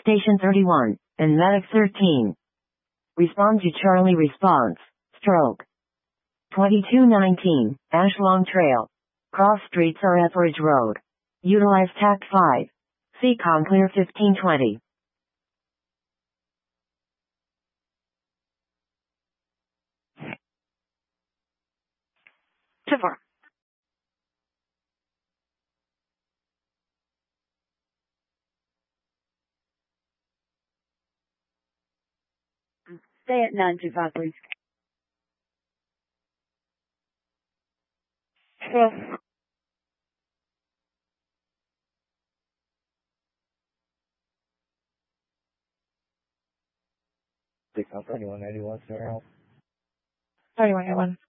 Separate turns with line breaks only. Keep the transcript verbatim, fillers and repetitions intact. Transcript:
Station thirty-one, and Medic thirteen. Respond to Charlie response. Stroke. twenty-two nineteen, Ashlong Trail. Cross streets or Etheridge Road. Utilize Tact five. Seacon clear fifteen twenty.
Tiver. Stay at nine two five, please. Sure.
Six on thirty-one ninety-one, sir.
thirty-one, one.